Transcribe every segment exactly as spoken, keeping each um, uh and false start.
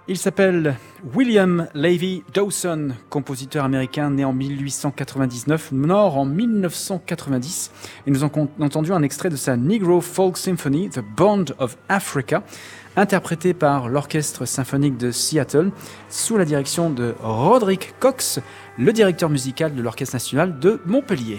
Il s'appelle William Levy Dawson, compositeur américain né en mille huit cent quatre-vingt-dix-neuf, mort en mille neuf cent quatre-vingt-dix. Et nous avons entendu un extrait de sa Negro Folk Symphony, The Bond of Africa, interprété par l'Orchestre symphonique de Seattle, sous la direction de Roderick Cox, le directeur musical de l'Orchestre national de Montpellier.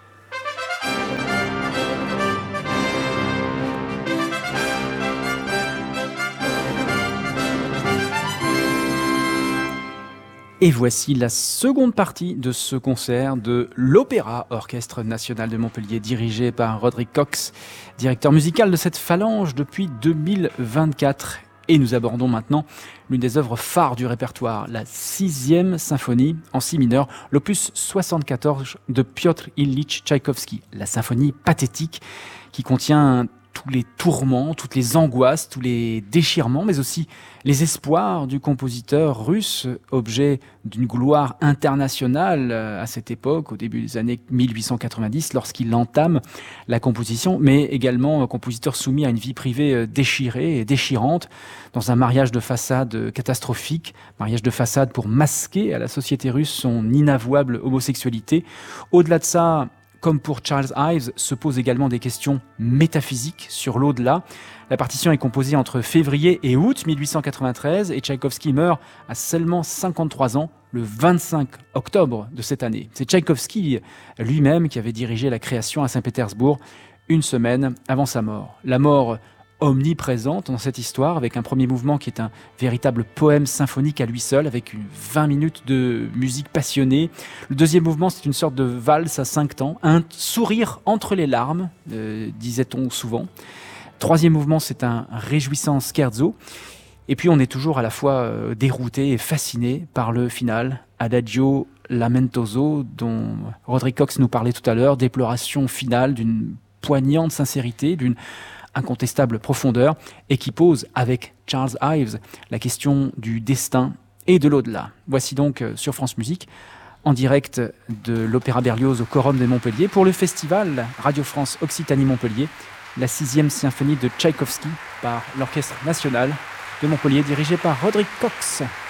Et voici la seconde partie de ce concert de l'Opéra Orchestre National de Montpellier, dirigé par Roderick Cox, directeur musical de cette phalange depuis deux mille vingt-quatre. Et nous abordons maintenant l'une des œuvres phares du répertoire, la sixième symphonie en si mineur, l'opus soixante-quatorze de Piotr Ilyich Tchaïkovski, la symphonie pathétique qui contient tous les tourments, toutes les angoisses, tous les déchirements, mais aussi les espoirs du compositeur russe, objet d'une gloire internationale à cette époque, au début des années mille huit cent quatre-vingt-dix, lorsqu'il entame la composition, mais également un compositeur soumis à une vie privée déchirée et déchirante, dans un mariage de façade catastrophique, mariage de façade pour masquer à la société russe son inavouable homosexualité. Au-delà de ça, comme pour Charles Ives, se posent également des questions métaphysiques sur l'au-delà. La partition est composée entre février et août mille huit cent quatre-vingt-treize et Tchaïkovski meurt à seulement cinquante-trois ans, le vingt-cinq octobre de cette année. C'est Tchaïkovski lui-même qui avait dirigé la création à Saint-Pétersbourg une semaine avant sa mort. La mort omniprésente dans cette histoire, avec un premier mouvement qui est un véritable poème symphonique à lui seul, avec une vingt minutes de musique passionnée. Le deuxième mouvement, c'est une sorte de valse à cinq temps, un sourire entre les larmes, euh, disait-on souvent. Troisième mouvement, c'est un réjouissant scherzo. Et puis on est toujours à la fois euh, dérouté et fasciné par le final, Adagio Lamentoso, dont Roderick Cox nous parlait tout à l'heure, déploration finale d'une poignante sincérité, d'une incontestable profondeur, et qui pose, avec Charles Ives, la question du destin et de l'au-delà. Voici donc sur France Musique, en direct de l'Opéra Berlioz au Quorum de Montpellier, pour le festival Radio France Occitanie Montpellier, la sixième symphonie de Tchaïkovski par l'Orchestre national de Montpellier, dirigé par Roderick Cox.